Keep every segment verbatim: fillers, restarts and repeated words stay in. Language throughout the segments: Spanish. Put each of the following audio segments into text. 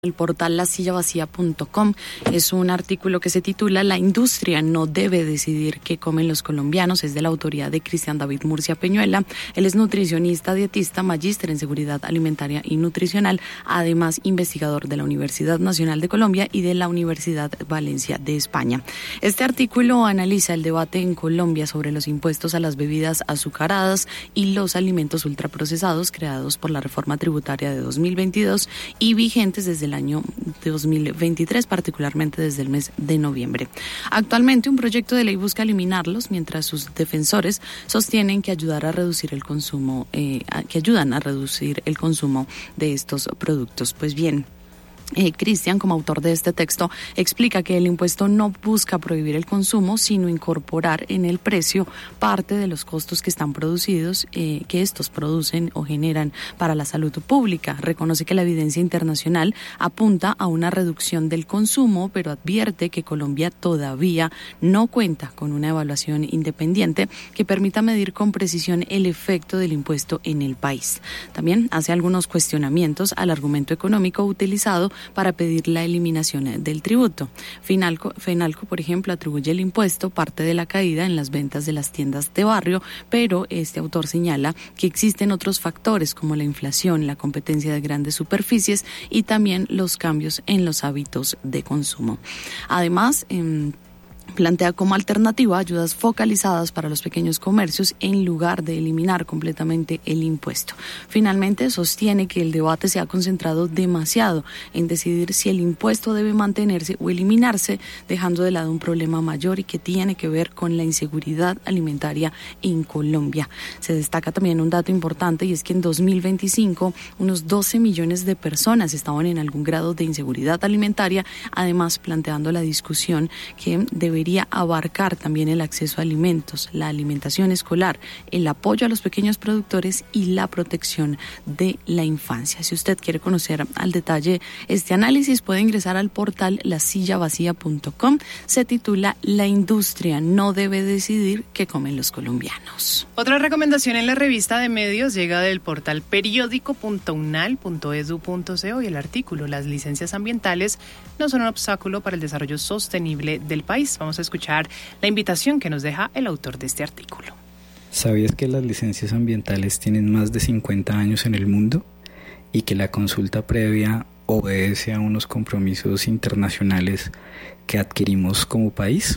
El portal la silla vacía punto com es un artículo que se titula La industria no debe decidir qué comen los colombianos. Es de la autoría de Cristian David Murcia Peñuela. Él es nutricionista, dietista, magíster en seguridad alimentaria y nutricional, además investigador de la Universidad Nacional de Colombia y de la Universidad Valencia de España. Este artículo analiza el debate en Colombia sobre los impuestos a las bebidas azucaradas y los alimentos ultraprocesados creados por la reforma tributaria de dos mil veintidós y vigentes desde el el año dos mil veintitrés, particularmente desde el mes de noviembre. Actualmente un proyecto de ley busca eliminarlos, mientras sus defensores sostienen que ayudar a reducir el consumo, eh, que ayudan a reducir el consumo de estos productos. Pues bien, Eh, Cristian, como autor de este texto, explica que el impuesto no busca prohibir el consumo, sino incorporar en el precio parte de los costos que están producidos, eh, que estos producen o generan para la salud pública. Reconoce que la evidencia internacional apunta a una reducción del consumo, pero advierte que Colombia todavía no cuenta con una evaluación independiente que permita medir con precisión el efecto del impuesto en el país. También hace algunos cuestionamientos al argumento económico utilizado para pedir la eliminación del tributo. Finalco, Fenalco, por ejemplo, atribuye el impuesto parte de la caída en las ventas de las tiendas de barrio, pero este autor señala que existen otros factores como la inflación, la competencia de grandes superficies y también los cambios en los hábitos de consumo. Además, eh, plantea como alternativa ayudas focalizadas para los pequeños comercios en lugar de eliminar completamente el impuesto. Finalmente, sostiene que el debate se ha concentrado demasiado en decidir si el impuesto debe mantenerse o eliminarse, dejando de lado un problema mayor y que tiene que ver con la inseguridad alimentaria en Colombia. Se destaca también un dato importante, y es que en dos mil veinticinco unos doce millones de personas estaban en algún grado de inseguridad alimentaria, además planteando la discusión que debe debería abarcar también el acceso a alimentos, la alimentación escolar, el apoyo a los pequeños productores y la protección de la infancia. Si usted quiere conocer al detalle este análisis, puede ingresar al portal la silla vacía punto com. Se titula La industria no debe decidir qué comen los colombianos. Otra recomendación en la revista de medios llega del portal periódico punto unal punto edu punto co y el artículo Las licencias ambientales no son un obstáculo para el desarrollo sostenible del país. Vamos a escuchar la invitación que nos deja el autor de este artículo. ¿Sabías que las licencias ambientales tienen más de cincuenta años en el mundo y que la consulta previa obedece a unos compromisos internacionales que adquirimos como país?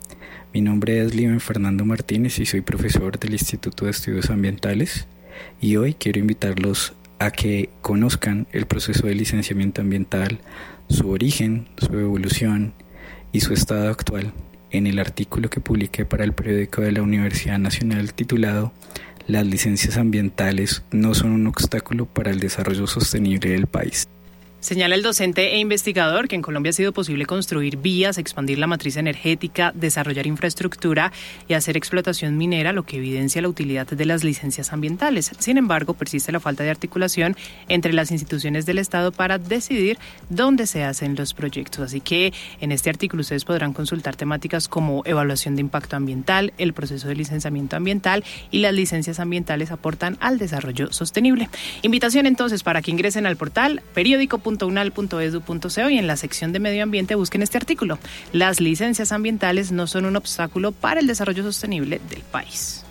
Mi nombre es Liven Fernando Martínez y soy profesor del Instituto de Estudios Ambientales, y hoy quiero invitarlos a que conozcan el proceso de licenciamiento ambiental, su origen, su evolución y su estado actual en el artículo que publiqué para el periódico de la Universidad Nacional titulado Las licencias ambientales no son un obstáculo para el desarrollo sostenible del país. Señala el docente e investigador que en Colombia ha sido posible construir vías, expandir la matriz energética, desarrollar infraestructura y hacer explotación minera, lo que evidencia la utilidad de las licencias ambientales. Sin embargo, persiste la falta de articulación entre las instituciones del Estado para decidir dónde se hacen los proyectos. Así que en este artículo ustedes podrán consultar temáticas como evaluación de impacto ambiental, el proceso de licenciamiento ambiental y las licencias ambientales aportan al desarrollo sostenible. Invitación entonces para que ingresen al portal periódico punto unal punto edu punto co y en la sección de medio ambiente busquen este artículo. Las licencias ambientales no son un obstáculo para el desarrollo sostenible del país.